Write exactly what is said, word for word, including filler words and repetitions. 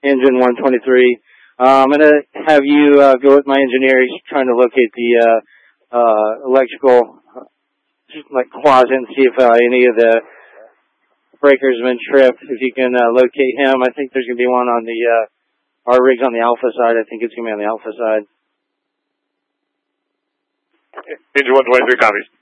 engine one twenty-three. Uh, I'm going to have you uh, go with my engineer. He's trying to locate the uh, uh, electrical like closet and see if uh, any of the breakers have been tripped. If you can uh, locate him, I think there's going to be one on the uh, our rig's on the Alpha side. I think it's going to be on the Alpha side. Engine one twenty-three copies.